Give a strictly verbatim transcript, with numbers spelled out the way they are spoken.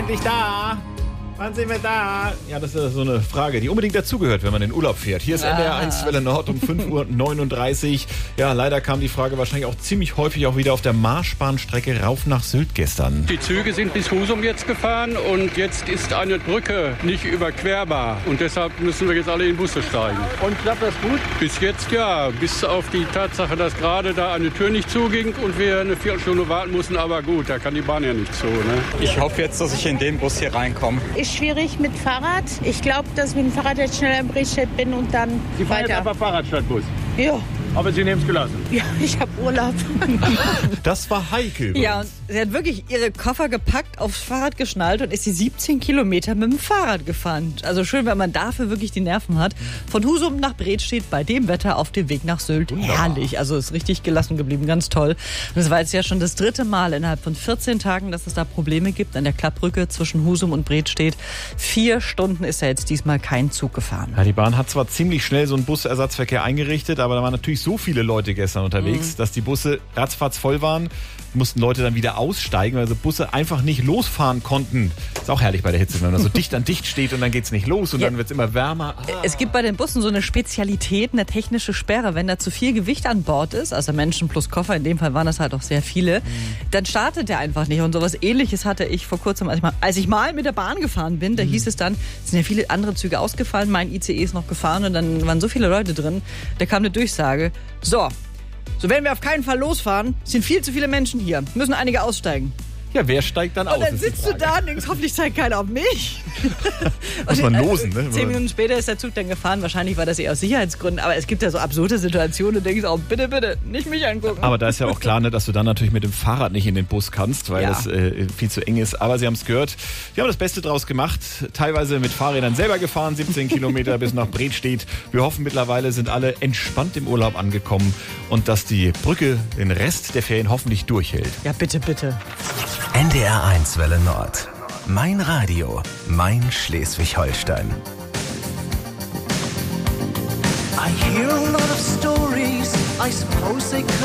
endlich da? Wann sind wir da? Ja, das ist so eine Frage, die unbedingt dazugehört, wenn man in Urlaub fährt. Hier ist N D R eins Welle Nord um fünf Uhr neununddreißig. Ja, leider kam die Frage wahrscheinlich auch ziemlich häufig auch wieder auf der Marschbahnstrecke rauf nach Sylt gestern. Die Züge sind bis Husum jetzt gefahren und jetzt ist eine Brücke nicht überquerbar. Und deshalb müssen wir jetzt alle in Busse steigen. Und klappt das gut? Bis jetzt ja, bis auf die Tatsache, dass gerade da eine Tür nicht zuging und wir eine Viertelstunde warten mussten. Aber gut, da kann die Bahn ja nicht zu. Ne? Ich hoffe jetzt, dass ich in den Bus hier reinkomme. Ist schwierig mit Fahrrad. Ich glaube, dass ich mit dem Fahrrad jetzt schneller in Bredstedt bin und dann Sie fahren weiter. jetzt einfach Fahrrad statt Bus? Ja. Aber Sie nehmen es gelassen? Ja, ich habe Urlaub. Das war Heike übrigens. Ja, und sie hat wirklich ihre Koffer gepackt, aufs Fahrrad geschnallt und ist die siebzehn Kilometer mit dem Fahrrad gefahren. Also schön, wenn man dafür wirklich die Nerven hat. Von Husum nach Bredstedt bei dem Wetter auf dem Weg nach Sylt. Wunderbar. Herrlich. Also ist richtig gelassen geblieben. Ganz toll. Und es war jetzt ja schon das dritte Mal innerhalb von vierzehn Tagen, dass es da Probleme gibt an der Klappbrücke zwischen Husum und Bredstedt. Vier Stunden ist ja jetzt diesmal kein Zug gefahren. Ja, die Bahn hat zwar ziemlich schnell so einen Busersatzverkehr eingerichtet, aber da waren natürlich so viele Leute gestern unterwegs, mhm. dass die Busse ratzfatz voll waren. Mussten Leute dann wieder aussteigen, weil so Busse einfach nicht losfahren konnten. Ist auch herrlich bei der Hitze, wenn man so dicht an dicht steht und dann geht's nicht los und ja. dann wird's immer wärmer. Ah. Es gibt bei den Bussen so eine Spezialität, eine technische Sperre. Wenn da zu viel Gewicht an Bord ist, also Menschen plus Koffer, in dem Fall waren das halt auch sehr viele, mhm. dann startet der einfach nicht. Und sowas Ähnliches hatte ich vor kurzem, als ich mal, als ich mal mit der Bahn gefahren bin, da mhm. hieß es dann, es sind ja viele andere Züge ausgefallen, mein I C E ist noch gefahren und dann waren so viele Leute drin, da kam eine Durchsage, so, so werden wir auf keinen Fall losfahren, es sind viel zu viele Menschen hier, müssen einige aussteigen. Ja, wer steigt dann aus? Und dann sitzt du da und denkst, hoffentlich zeigt keiner auf mich. Muss man losen, ne? Zehn Minuten später ist der Zug dann gefahren. Wahrscheinlich war das eher aus Sicherheitsgründen. Aber es gibt ja so absurde Situationen und denkst auch, bitte, bitte, nicht mich angucken. Aber da ist ja auch klar, ne, dass du dann natürlich mit dem Fahrrad nicht in den Bus kannst, weil Ja. das äh, viel zu eng ist. Aber sie haben es gehört. Wir haben das Beste draus gemacht. Teilweise mit Fahrrädern selber gefahren, siebzehn Kilometer bis nach Bredstedt. Wir hoffen, mittlerweile sind alle entspannt im Urlaub angekommen und dass die Brücke den Rest der Ferien hoffentlich durchhält. Ja, bitte, bitte. N D R eins Welle Nord. Mein Radio, mein Schleswig-Holstein. I hear a lot of stories, I suppose they could